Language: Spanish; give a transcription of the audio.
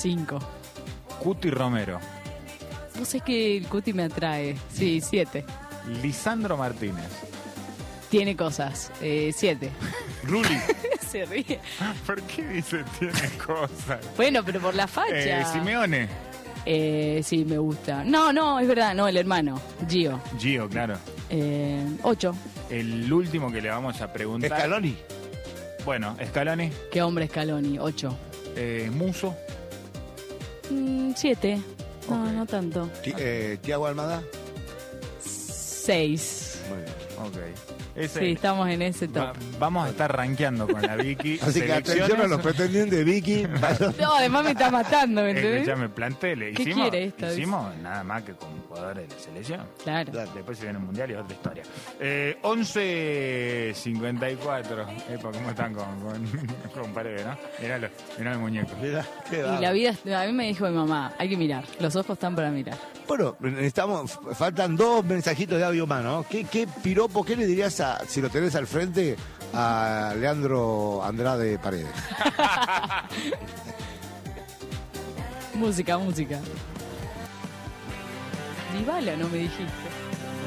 5. Cuti Romero. No sé que el Cuti me atrae. Sí, 7. Lisandro Martínez. Tiene cosas. 7. Ruli. Se ríe. ¿Por qué dice tiene cosas? Bueno, pero por la facha. Simeone. Sí, me gusta. No, es verdad, no, el hermano. Gio. Gio, claro. 8. El último que le vamos a preguntar. Scaloni. Bueno, Scaloni. Qué hombre Scaloni, 8. Muso. 7. No, Ok. no tanto. Thiago Almada. 6. Muy bien. Ok. Ese, Sí, estamos en ese top. vamos a estar rankeando con la Vicky. Así que atención a los pretendientes de Vicky. No, además me está matando, ¿me entendés? Escuchame, plantel. ¿Qué quiere esta? Hicimos nada más que con jugadores de la selección. Claro. Después se viene el mundial y otra historia. 11:54. Epa, ¿cómo están con Paredes, no? Mirá el muñeco. Mirá, qué Y bárbaro. la vida, a mí me dijo mi mamá, hay que mirar, los ojos están para mirar. Bueno, faltan 2 mensajitos de audio más, ¿no? ¿Qué piropo, qué le dirías si lo tenés al frente, a Leandro Andrade Paredes? Música. Dybala, no me dijiste.